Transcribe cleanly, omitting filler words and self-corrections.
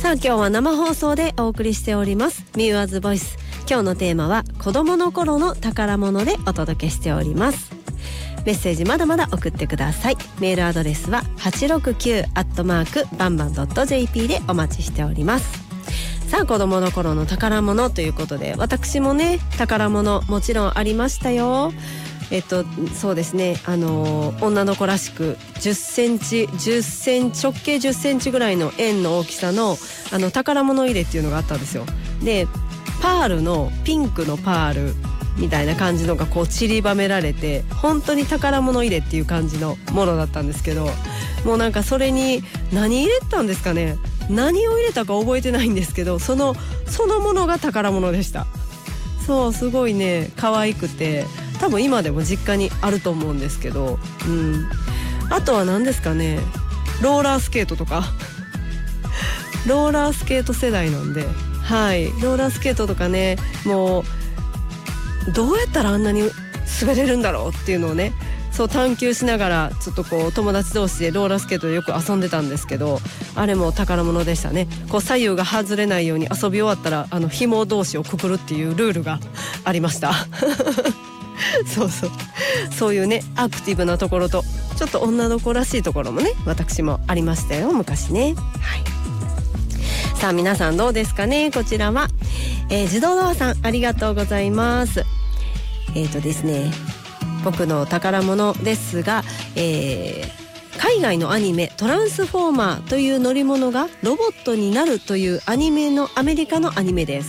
さあ今日は生放送でお送りしておりますミューアズボイス。今日のテーマは子供の頃の宝物でお届けしております。メッセージまだまだ送ってください。メールアドレスは869@bamban.jp でお待ちしております。さあ子供の頃の宝物ということで、私もね宝物もちろんありましたよ。そうですね、女の子らしく10センチ直径10センチぐらいの円の大きさの宝物入れっていうのがあったんですよ。でパールのピンクのパールみたいな感じのがこう散りばめられて、本当に宝物入れっていう感じのものだったんですけど、もうなんかそれに何入れたんですかね、何を入れたか覚えてないんですけど、そのものが宝物でした。そう、すごいね可愛くて、多分今でも実家にあると思うんですけど、あとは何ですかね、ローラースケートとかローラースケート世代なんで、はい、ローラースケートとかね、もうどうやったらあんなに滑れるんだろうっていうのをね、そう探求しながらちょっとこう友達同士でローラースケートでよく遊んでたんですけど、あれも宝物でしたね。こう左右が外れないように遊び終わったら紐同士をくくるっていうルールがありましたそういうねアクティブなところとちょっと女の子らしいところもね私もありましたよ昔ね。はい、さあ皆さんどうですかね。こちらは、自動ドアさんありがとうございます。ですね、僕の宝物ですが、海外のアニメトランスフォーマーという乗り物がロボットになるというアニメのアメリカのアニメです。